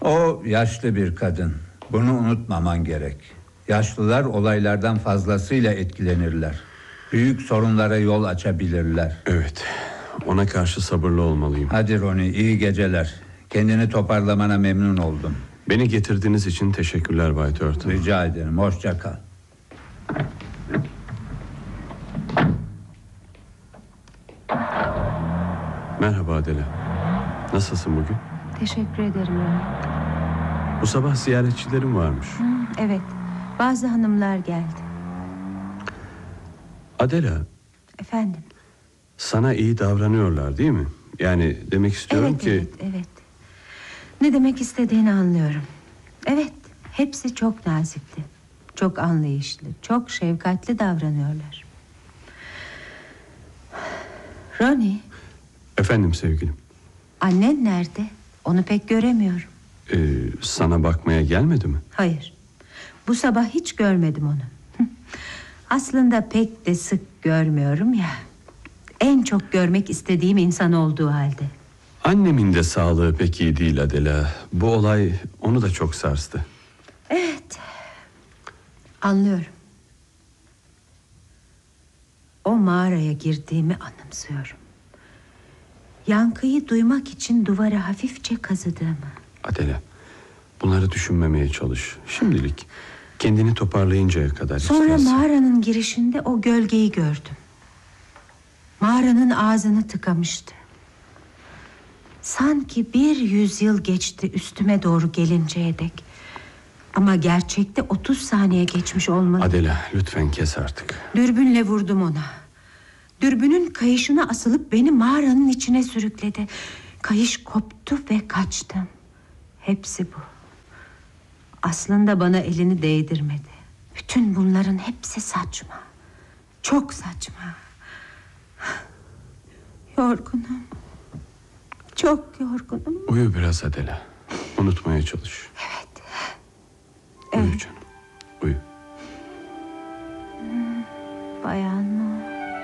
O yaşlı bir kadın. Bunu unutmaman gerek. Yaşlılar olaylardan fazlasıyla etkilenirler. Büyük sorunlara yol açabilirler. Evet, ona karşı sabırlı olmalıyım. Hadi Ronnie, iyi geceler. Kendini toparlamana memnun oldum. Beni getirdiğiniz için teşekkürler Bay Turtle. Rica ederim, hoşça kal. Merhaba Adela. Nasılsın bugün? Teşekkür ederim. Bu sabah ziyaretçilerim varmış. Evet, bazı hanımlar geldi. Adela, Efendim? sana iyi davranıyorlar değil mi? Yani demek istiyorum ki... Evet. Ne demek istediğini anlıyorum. Evet, hepsi çok nazikti. Çok anlayışlı, çok şefkatli davranıyorlar. Ronnie. Efendim sevgilim. Annen nerede? Onu pek göremiyorum. Sana bakmaya gelmedi mi? Hayır. Bu sabah hiç görmedim onu. Aslında pek de sık görmüyorum ya. En çok görmek istediğim insan olduğu halde. Annemin de sağlığı pek iyi değil Adela. Bu olay onu da çok sarstı. Evet. Anlıyorum. O mağaraya girdiğimi anımsıyorum. Yankıyı duymak için duvara hafifçe kazıdığımı. Adela, bunları düşünmemeye çalış. Şimdilik kendini toparlayıncaya kadar. Sonra mağaranın girişinde o gölgeyi gördüm. Mağaranın ağzını tıkamıştı. Sanki 100 yıl geçti üstüme doğru gelinceye dek. Ama gerçekte 30 saniye geçmiş olmalı. Adela, lütfen kes artık. Dürbünle vurdum ona. Dürbünün kayışına asılıp beni mağaranın içine sürükledi. Kayış koptu ve kaçtım. Hepsi bu. Aslında bana elini değdirmedi. Bütün bunların hepsi saçma. Çok saçma. Yorgunum. Çok yorgunum. Uyu biraz Adela. Unutmaya çalış. Evet. Uyu canım. Uyu. Bayan mı?